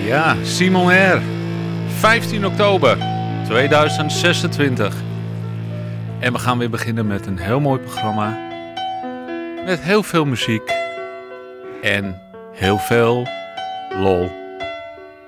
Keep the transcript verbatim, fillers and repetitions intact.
Ja, Simon R. vijftien oktober tweeduizend zesentwintig. En we gaan weer beginnen met een heel mooi programma. Met heel veel muziek. En heel veel lol.